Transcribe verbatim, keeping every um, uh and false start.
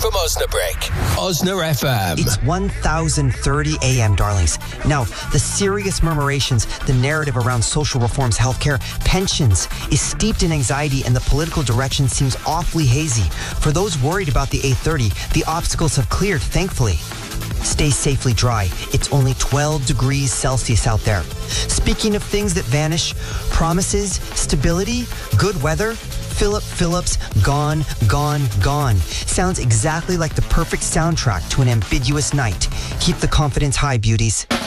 from Osnabrück. Osna F M. It's one thousand thirty a.m., darlings. Now, the serious murmurations, the narrative around social reforms, healthcare, pensions is steeped in anxiety, and the political direction seems awfully hazy. For those worried about the eight thirty, the obstacles have cleared, thankfully. Stay safely dry. It's only twelve degrees Celsius out there. Speaking of things that vanish, promises, stability, good weather, Philip Phillips, Gone, Gone, Gone. Sounds exactly like the perfect soundtrack to an ambiguous night. Keep the confidence high, beauties.